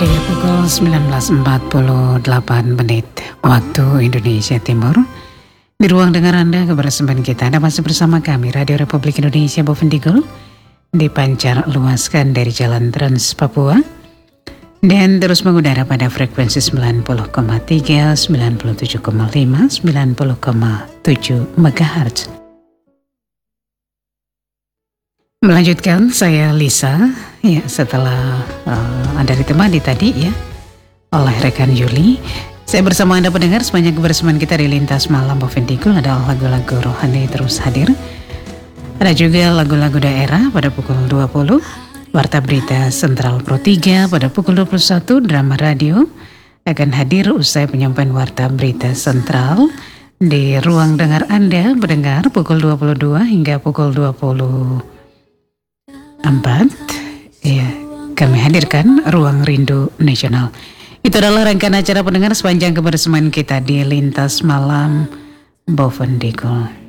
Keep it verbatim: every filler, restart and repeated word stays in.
Di pukul sembilan belas empat puluh delapan menit waktu Indonesia Timur, di ruang dengar Anda, kebersamaan kita, Anda masih bersama kami Radio Republik Indonesia Bovendigul, dipancar luaskan dari Jalan Trans Papua dan terus mengudara pada frekuensi sembilan puluh koma tiga, sembilan puluh tujuh koma lima, sembilan puluh koma tujuh megahertz. Melanjutkan, saya Lisa. Ya, setelah uh, Anda ditemani tadi ya oleh rekan Yuli, saya bersama Anda pendengar sepanjang kebersamaan kita di Lintas Malam Bovendigul. Ada lagu-lagu rohani terus hadir. Ada juga lagu-lagu daerah pada pukul dua puluh, Warta Berita Sentral Pro tiga pada pukul dua puluh satu, Drama Radio akan hadir usai penyampaian Warta Berita Sentral di ruang dengar Anda mendengar pukul dua puluh dua hingga pukul dua puluh empat. Ya, kami hadirkan Ruang Rindu Nasional. Itu adalah rangkaian acara pendengar sepanjang kebersamaan kita di Lintas Malam Bovendigul.